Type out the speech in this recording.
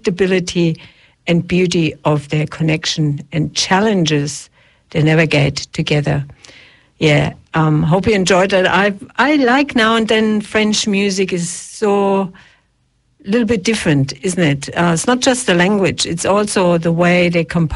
unpredictability and beauty of their connection and challenges they navigate together. Yeah, hope you enjoyed it. I like now and then French music is so a little bit different, isn't it? It's not just the language, it's also the way they compose.